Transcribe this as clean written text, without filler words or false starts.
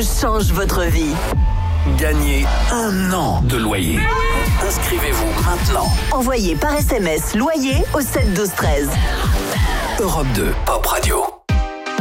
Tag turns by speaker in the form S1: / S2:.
S1: change votre vie.
S2: Gagnez 1 an de loyer. Inscrivez-vous maintenant.
S1: Envoyez par SMS loyer au 7 12 13.
S2: Europe 2, Pop Radio.